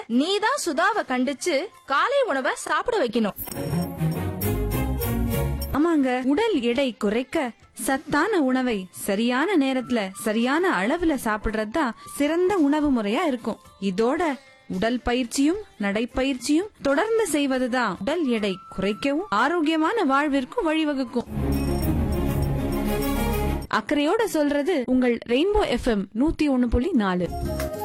நீதான் சுதாவை கண்டிச்சு காலை உணவை சாப்பிட வைக்கணும். ஆமாங்க, உடல் எடை குறைக்க சத்தான உணவை சரியான நேரத்துல சரியான அளவுல சாப்பிடுறதுதான் சிறந்த உணவு முறையா இருக்கும். இதோட உடல் பயிற்சியும் நடைப்பயிற்சியும் தொடர்ந்து செய்வதுதான் உடல் எடை குறைக்கவும் ஆரோக்கியமான வாழ்விற்கும் வழிவகுக்கும். அக்கறையோட சொல்றது உங்கள் ரெயின்போ FM 101.4.